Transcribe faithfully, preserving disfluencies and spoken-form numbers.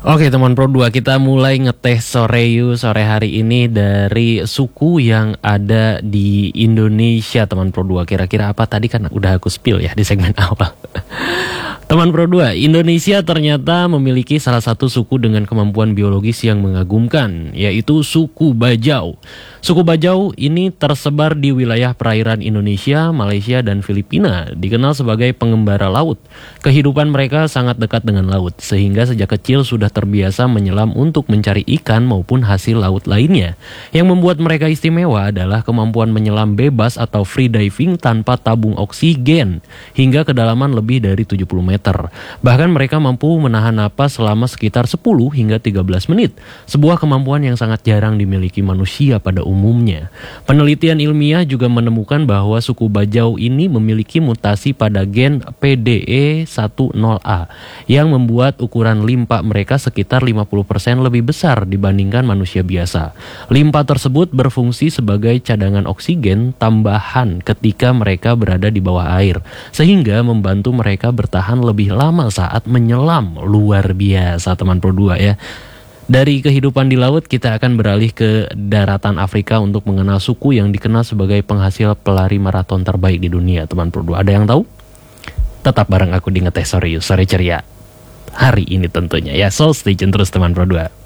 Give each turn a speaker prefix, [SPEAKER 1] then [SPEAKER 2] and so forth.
[SPEAKER 1] Oke teman Pro dua, kita mulai ngetes sore you sore hari ini dari suku yang ada di Indonesia teman Pro dua. Kira-kira apa tadi kan udah aku spill ya di segmen awal. Teman Pro dua, Indonesia ternyata memiliki salah satu suku dengan kemampuan biologis yang mengagumkan, yaitu suku Bajau. Suku Bajau ini tersebar di wilayah perairan Indonesia, Malaysia, dan Filipina, dikenal sebagai pengembara laut. Kehidupan mereka sangat dekat dengan laut, sehingga sejak kecil sudah terbiasa menyelam untuk mencari ikan maupun hasil laut lainnya. Yang membuat mereka istimewa adalah kemampuan menyelam bebas atau free diving tanpa tabung oksigen, hingga kedalaman lebih dari tujuh puluh meter. Bahkan mereka mampu menahan napas selama sekitar sepuluh hingga tiga belas menit. Sebuah kemampuan yang sangat jarang dimiliki manusia pada umumnya. Penelitian ilmiah juga menemukan bahwa suku Bajau ini memiliki mutasi pada gen P D E sepuluh A yang membuat ukuran limpa mereka sekitar lima puluh persen lebih besar dibandingkan manusia biasa. Limpa tersebut berfungsi sebagai cadangan oksigen tambahan ketika mereka berada di bawah air, sehingga membantu mereka bertahan lebih lama saat menyelam. Luar biasa teman Pro dua ya. Dari kehidupan di laut kita akan beralih ke daratan Afrika untuk mengenal suku yang dikenal sebagai penghasil pelari maraton terbaik di dunia teman Pro dua. Ada yang tahu? Tetap bareng aku di Ngetes Sore Sore Ceria hari ini tentunya ya. So stay tune terus teman Pro dua.